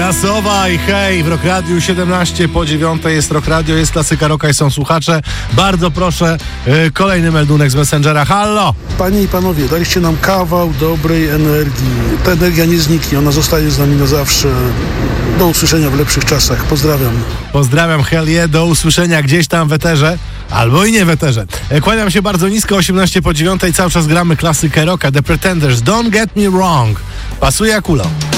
Rasowa i hej, w Rock Radiu 17 po 9 jest Rock Radio, jest klasyka rocka i są słuchacze. Bardzo proszę, kolejny meldunek z Messengera. Hallo! Panie i panowie, daliście nam kawał dobrej energii. Ta energia nie zniknie, ona zostaje z nami na zawsze. Do usłyszenia w lepszych czasach. Pozdrawiam. Pozdrawiam, hell yeah, do usłyszenia gdzieś tam w eterze, albo i nie w eterze. Kłaniam się bardzo nisko, 18 po 9, cały czas gramy klasykę rocka, The Pretenders, Don't Get Me Wrong. Pasuje jak ulał.